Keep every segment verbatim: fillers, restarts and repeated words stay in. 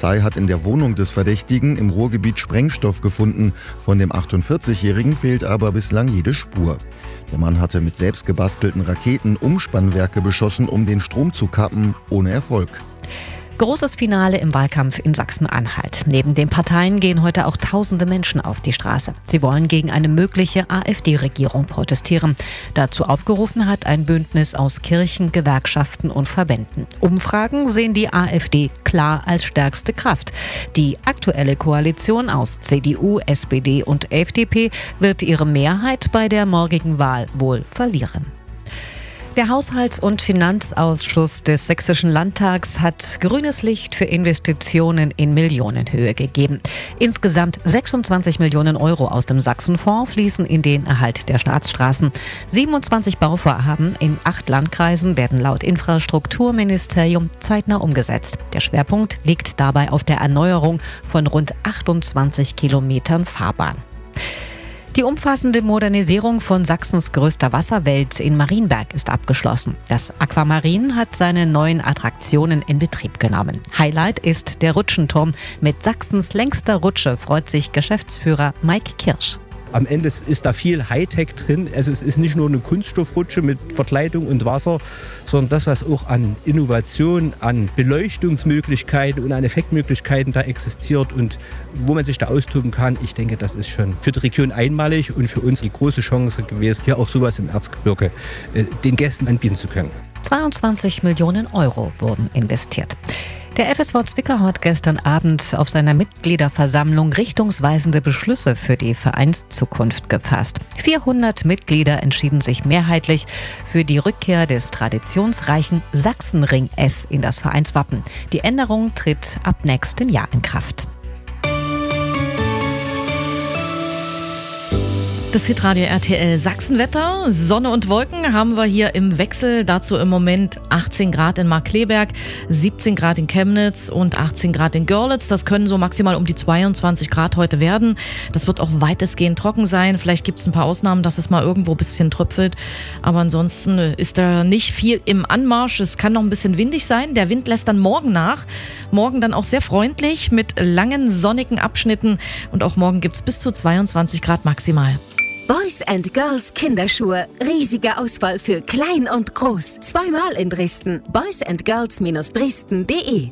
Polizei hat in der Wohnung des Verdächtigen im Ruhrgebiet Sprengstoff gefunden. Von dem achtundvierzigjährigen fehlt aber bislang jede Spur. Der Mann hatte mit selbst gebastelten Raketen Umspannwerke beschossen, um den Strom zu kappen, ohne Erfolg. Großes Finale im Wahlkampf in Sachsen-Anhalt. Neben den Parteien gehen heute auch tausende Menschen auf die Straße. Sie wollen gegen eine mögliche AfD-Regierung protestieren. Dazu aufgerufen hat ein Bündnis aus Kirchen, Gewerkschaften und Verbänden. Umfragen sehen die AfD klar als stärkste Kraft. Die aktuelle Koalition aus C D U, S P D und F D P wird ihre Mehrheit bei der morgigen Wahl wohl verlieren. Der Haushalts- und Finanzausschuss des Sächsischen Landtags hat grünes Licht für Investitionen in Millionenhöhe gegeben. Insgesamt sechsundzwanzig Millionen Euro aus dem Sachsenfonds fließen in den Erhalt der Staatsstraßen. siebenundzwanzig Bauvorhaben in acht Landkreisen werden laut Infrastrukturministerium zeitnah umgesetzt. Der Schwerpunkt liegt dabei auf der Erneuerung von rund achtundzwanzig Kilometern Fahrbahn. Die umfassende Modernisierung von Sachsens größter Wasserwelt in Marienberg ist abgeschlossen. Das Aquamarin hat seine neuen Attraktionen in Betrieb genommen. Highlight ist der Rutschenturm. Mit Sachsens längster Rutsche freut sich Geschäftsführer Mike Kirsch. Am Ende ist da viel Hightech drin. Also es ist nicht nur eine Kunststoffrutsche mit Verkleidung und Wasser, sondern das, was auch an Innovation, an Beleuchtungsmöglichkeiten und an Effektmöglichkeiten da existiert und wo man sich da austoben kann. Ich denke, das ist schon für die Region einmalig und für uns die große Chance gewesen, hier auch sowas im Erzgebirge äh, den Gästen anbieten zu können. zweiundzwanzig Millionen Euro wurden investiert. Der F S V Zwickau hat gestern Abend auf seiner Mitgliederversammlung richtungsweisende Beschlüsse für die Vereinszukunft gefasst. vierhundert Mitglieder entschieden sich mehrheitlich für die Rückkehr des traditionsreichen Sachsenring S in das Vereinswappen. Die Änderung tritt ab nächstem Jahr in Kraft. Das Hitradio R T L Sachsenwetter, Sonne und Wolken haben wir hier im Wechsel. Dazu im Moment achtzehn Grad in Markkleeberg, siebzehn Grad in Chemnitz und achtzehn Grad in Görlitz. Das können so maximal um die zweiundzwanzig Grad heute werden. Das wird auch weitestgehend trocken sein. Vielleicht gibt es ein paar Ausnahmen, dass es mal irgendwo ein bisschen tröpfelt. Aber ansonsten ist da nicht viel im Anmarsch. Es kann noch ein bisschen windig sein. Der Wind lässt dann morgen nach. Morgen dann auch sehr freundlich mit langen sonnigen Abschnitten. Und auch morgen gibt es bis zu zweiundzwanzig Grad maximal. Boys and Girls Kinderschuhe. Riesige Auswahl für klein und groß. Zweimal in Dresden. boys and girls Bindestrich dresden punkt de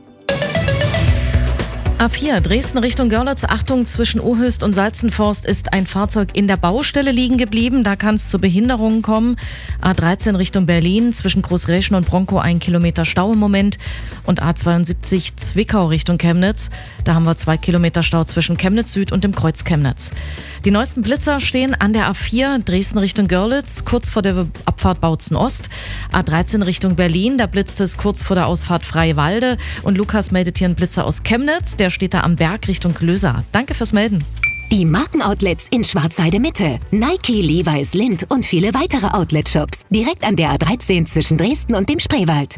A vier, Dresden Richtung Görlitz. Achtung, zwischen Ohöst und Salzenforst ist ein Fahrzeug in der Baustelle liegen geblieben. Da kann es zu Behinderungen kommen. A dreizehn Richtung Berlin, zwischen Großräschen und Bronkow ein Kilometer Stau im Moment. Und A zweiundsiebzig Zwickau Richtung Chemnitz. Da haben wir zwei Kilometer Stau zwischen Chemnitz Süd und dem Kreuz Chemnitz. Die neuesten Blitzer stehen an der A vier, Dresden Richtung Görlitz, kurz vor der Abfahrt Bautzen Ost. A dreizehn Richtung Berlin, da blitzt es kurz vor der Ausfahrt Freiwalde. Und Lukas meldet hier einen Blitzer aus Chemnitz, der steht da am Berg Richtung Klöser. Danke fürs Melden. Die Markenoutlets in Schwarzheide Mitte. Nike, Levi's, Lindt und viele weitere Outlet-Shops. Direkt an der A dreizehn zwischen Dresden und dem Spreewald.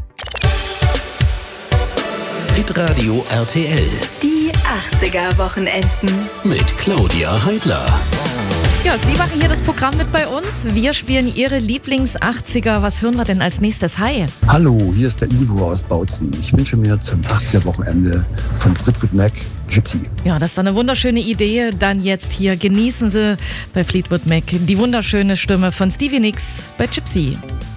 Hitradio R T L. Die achtziger-Wochenenden. Mit Claudia Heidler. Ja, Sie machen hier das Programm mit bei uns. Wir spielen Ihre Lieblings-achtziger. Was hören wir denn als nächstes? Hi. Hallo, hier ist der Ivo aus Bautzen. Ich wünsche mir zum achtziger-Wochenende von Fleetwood Mac Gypsy. Ja, das ist eine wunderschöne Idee. Dann jetzt hier genießen Sie bei Fleetwood Mac die wunderschöne Stimme von Stevie Nicks bei Gypsy.